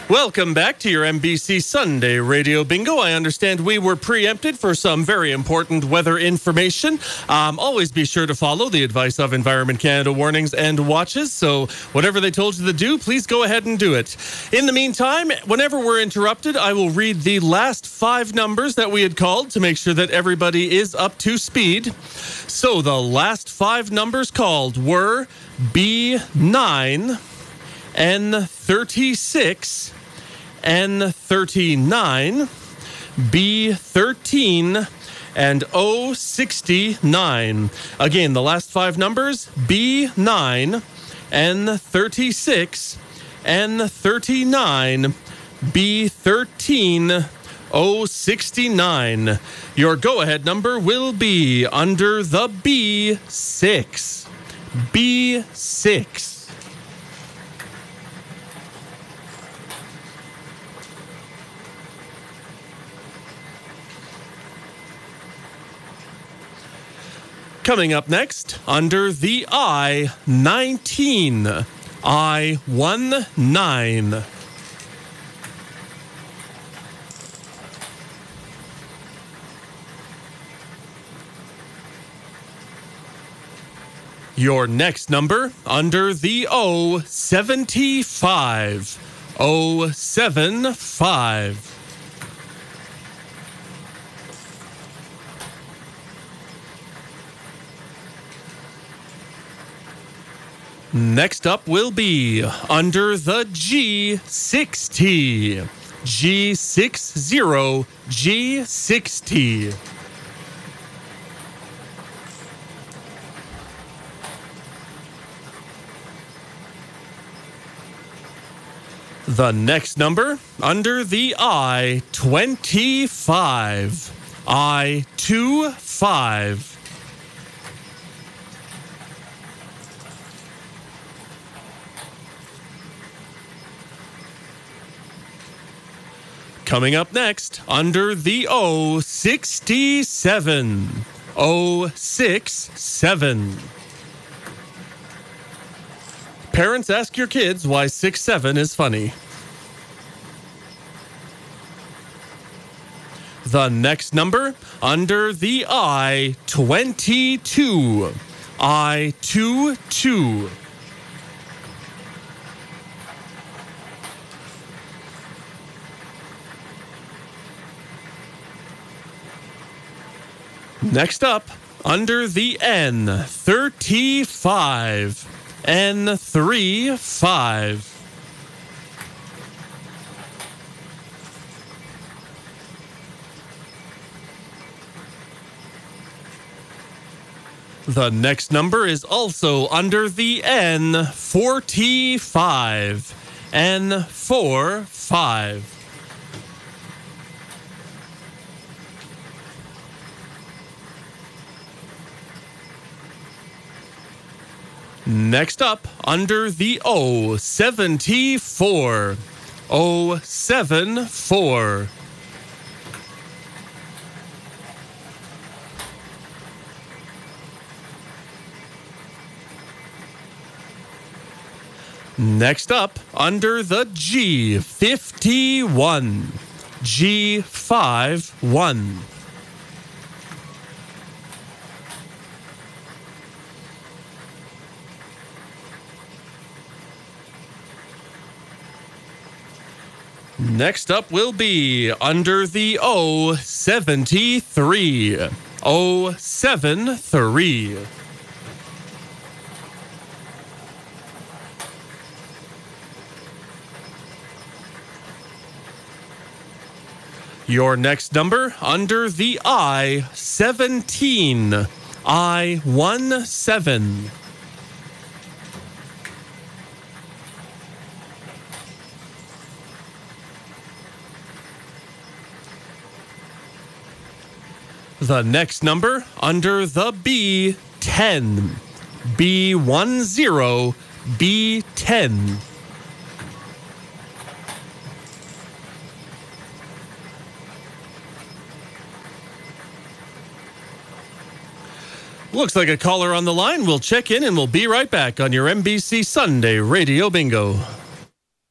Welcome back to your NBC Sunday Radio Bingo. I understand we were preempted for some very important weather information. Always be sure to follow the advice of Environment Canada warnings and watches. So whatever they told you to do, please go ahead and do it. In the meantime, whenever we're interrupted, I will read the last 5 numbers that we had called to make sure that everybody is up to speed. So the last 5 numbers called were B9, N36, N39, B13, and O69. Again, the last 5 numbers, B9, N36, N39, B13, O69. Your go-ahead number will be under the B6. B6. Coming up next, under the I-19, I-19. Your next number, under the O-75, O-75. Next up will be under the G60, G60, G60. The next number, under the I-25, I-25. Coming up next, under the O-67, O-67. Parents, ask your kids why 6-7 is funny. The next number, under the I-22, I-22. Next up, under the N35, N35. The next number is also under the N45, N45. Next up, under the O-74, O-74. Next up, under the G51, G51. Next up will be under the O-73, O-73. Your next number, under the I-17, I-17. The next number, under the B10, B10, B10. Looks like a caller on the line. We'll check in and we'll be right back on your NBC Sunday Radio Bingo.